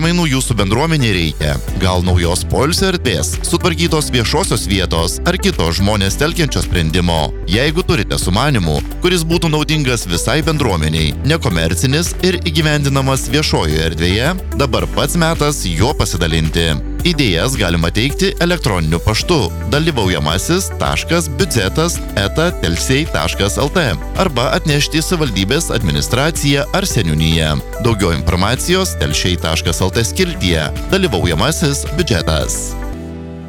Mainų jūsų bendruomenė reikia. Gal naujos poilsio erdvės, sutvarkytos viešosios vietos ar kito žmonės telkiančio sprendimo. Jeigu turite sumanimų, kuris būtų naudingas visai bendruomeniai, nekomercinis ir įgyvendinamas viešojoje erdvėje, dabar pats metas juo pasidalinti. Idėjas galima teikti elektroniniu paštu dalyvaujamasis.biudžetas@telšiai.lt arba atnešti į savivaldybės administraciją ar seniūniją. Daugiau informacijos telšiai.lt skiltyje dalyvaujamasis biudžetas.